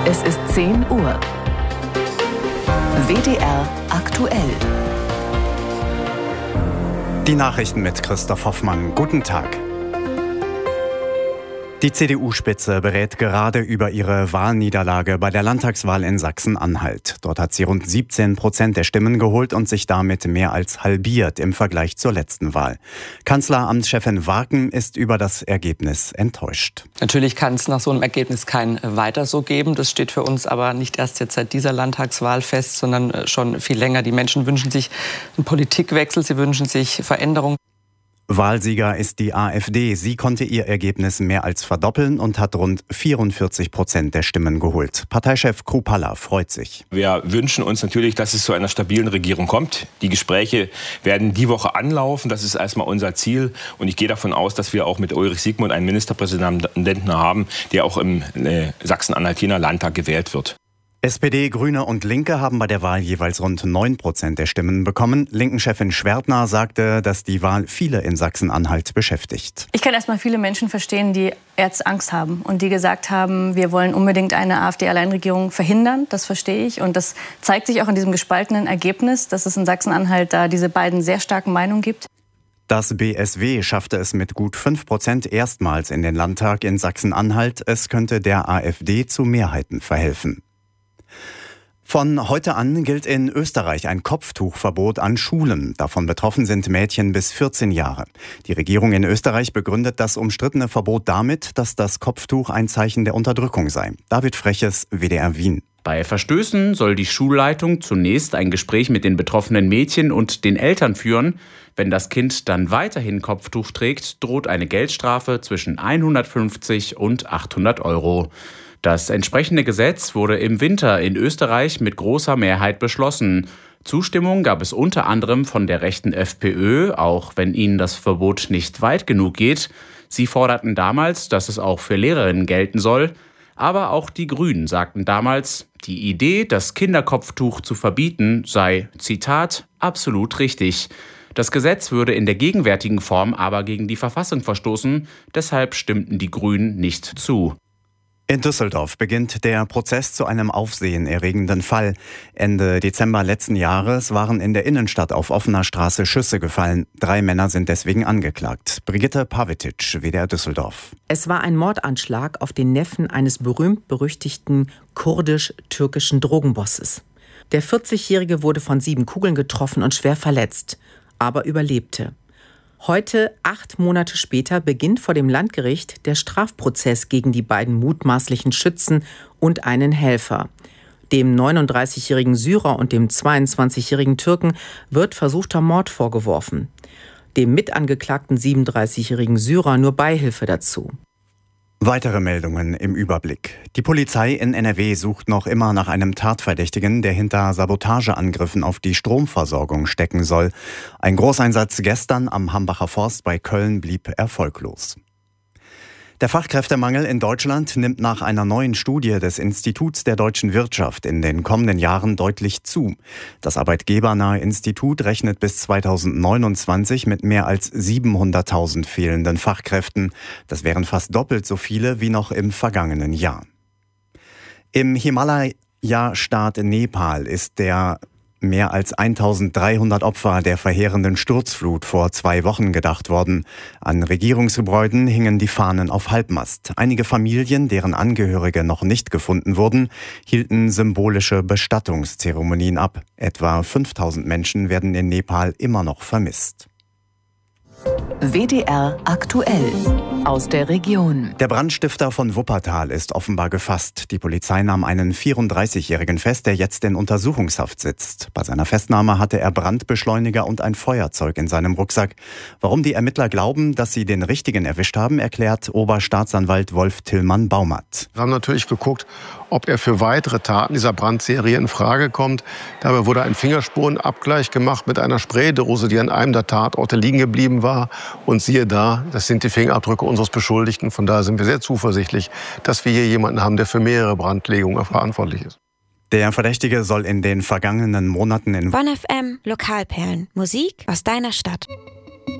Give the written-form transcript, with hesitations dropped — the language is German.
Es ist 10 Uhr. WDR aktuell. Die Nachrichten mit Christoph Hoffmann. Guten Tag. Die CDU-Spitze berät gerade über ihre Wahlniederlage bei der Landtagswahl in Sachsen-Anhalt. Dort hat sie rund 17% der Stimmen geholt und sich damit mehr als halbiert im Vergleich zur letzten Wahl. Kanzleramtschefin Warken ist über das Ergebnis enttäuscht. Natürlich kann es nach so einem Ergebnis kein Weiter so geben. Das steht für uns aber nicht erst jetzt seit dieser Landtagswahl fest, sondern schon viel länger. Die Menschen wünschen sich einen Politikwechsel, sie wünschen sich Veränderung. Wahlsieger ist die AfD. Sie konnte ihr Ergebnis mehr als verdoppeln und hat rund 44% der Stimmen geholt. Parteichef Kruppalla freut sich. Wir wünschen uns natürlich, dass es zu einer stabilen Regierung kommt. Die Gespräche werden die Woche anlaufen. Das ist erstmal unser Ziel. Und ich gehe davon aus, dass wir auch mit Ulrich Siegmund einen Ministerpräsidenten haben, der auch im Sachsen-Anhaltiner Landtag gewählt wird. SPD, Grüne und Linke haben bei der Wahl jeweils rund 9% der Stimmen bekommen. Linken-Chefin Schwertner sagte, dass die Wahl viele in Sachsen-Anhalt beschäftigt. Ich kann erstmal viele Menschen verstehen, die jetzt Angst haben und die gesagt haben, wir wollen unbedingt eine AfD-Alleinregierung verhindern. Das verstehe ich. Und das zeigt sich auch in diesem gespaltenen Ergebnis, dass es in Sachsen-Anhalt da diese beiden sehr starken Meinungen gibt. Das BSW schaffte es mit gut 5% erstmals in den Landtag in Sachsen-Anhalt. Es könnte der AfD zu Mehrheiten verhelfen. Von heute an gilt in Österreich ein Kopftuchverbot an Schulen. Davon betroffen sind Mädchen bis 14 Jahre. Die Regierung in Österreich begründet das umstrittene Verbot damit, dass das Kopftuch ein Zeichen der Unterdrückung sei. David Freches, WDR Wien. Bei Verstößen soll die Schulleitung zunächst ein Gespräch mit den betroffenen Mädchen und den Eltern führen. Wenn das Kind dann weiterhin Kopftuch trägt, droht eine Geldstrafe zwischen 150 und 800 Euro. Das entsprechende Gesetz wurde im Winter in Österreich mit großer Mehrheit beschlossen. Zustimmung gab es unter anderem von der rechten FPÖ, auch wenn ihnen das Verbot nicht weit genug geht. Sie forderten damals, dass es auch für Lehrerinnen gelten soll. Aber auch die Grünen sagten damals, die Idee, das Kinderkopftuch zu verbieten, sei, Zitat, absolut richtig. Das Gesetz würde in der gegenwärtigen Form aber gegen die Verfassung verstoßen. Deshalb stimmten die Grünen nicht zu. In Düsseldorf beginnt der Prozess zu einem aufsehenerregenden Fall. Ende Dezember letzten Jahres waren in der Innenstadt auf offener Straße Schüsse gefallen. 3 Männer sind deswegen angeklagt. Brigitte Pavitic, WDR Düsseldorf. Es war ein Mordanschlag auf den Neffen eines berühmt-berüchtigten kurdisch-türkischen Drogenbosses. Der 40-Jährige wurde von 7 Kugeln getroffen und schwer verletzt, aber überlebte. Heute, 8 Monate später, beginnt vor dem Landgericht der Strafprozess gegen die beiden mutmaßlichen Schützen und einen Helfer. Dem 39-jährigen Syrer und dem 22-jährigen Türken wird versuchter Mord vorgeworfen. Dem mitangeklagten 37-jährigen Syrer nur Beihilfe dazu. Weitere Meldungen im Überblick. Die Polizei in NRW sucht noch immer nach einem Tatverdächtigen, der hinter Sabotageangriffen auf die Stromversorgung stecken soll. Ein Großeinsatz gestern am Hambacher Forst bei Köln blieb erfolglos. Der Fachkräftemangel in Deutschland nimmt nach einer neuen Studie des Instituts der deutschen Wirtschaft in den kommenden Jahren deutlich zu. Das arbeitgebernahe Institut rechnet bis 2029 mit mehr als 700.000 fehlenden Fachkräften. Das wären fast doppelt so viele wie noch im vergangenen Jahr. Im Himalaya-Staat Nepal ist der mehr als 1.300 Opfer der verheerenden Sturzflut vor 2 Wochen gedacht worden. An Regierungsgebäuden hingen die Fahnen auf Halbmast. Einige Familien, deren Angehörige noch nicht gefunden wurden, hielten symbolische Bestattungszeremonien ab. Etwa 5.000 Menschen werden in Nepal immer noch vermisst. WDR aktuell aus der Region. Der Brandstifter von Wuppertal ist offenbar gefasst. Die Polizei nahm einen 34-Jährigen fest, der jetzt in Untersuchungshaft sitzt. Bei seiner Festnahme hatte er Brandbeschleuniger und ein Feuerzeug in seinem Rucksack. Warum die Ermittler glauben, dass sie den Richtigen erwischt haben, erklärt Oberstaatsanwalt Wolf Tillmann-Baumert. Wir haben natürlich geguckt, ob er für weitere Taten dieser Brandserie in Frage kommt. Dabei wurde ein Fingerspurenabgleich gemacht mit einer Spraydose, die an einem der Tatorte liegen geblieben war. Und siehe da, das sind die Fingerabdrücke unseres Beschuldigten. Von daher sind wir sehr zuversichtlich, dass wir hier jemanden haben, der für mehrere Brandlegungen verantwortlich ist. Der Verdächtige soll in den vergangenen Monaten in Bonn FM Lokalperlen. Musik aus deiner Stadt.